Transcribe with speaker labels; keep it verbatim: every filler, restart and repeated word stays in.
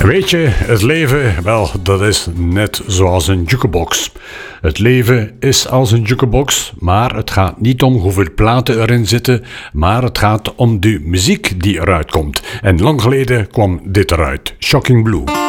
Speaker 1: Weet je, het leven, wel, dat is net zoals een jukebox. Het leven is als een jukebox, maar het gaat niet om hoeveel platen erin zitten, maar het gaat om de muziek die eruit komt. En lang geleden kwam dit eruit, Shocking Blue.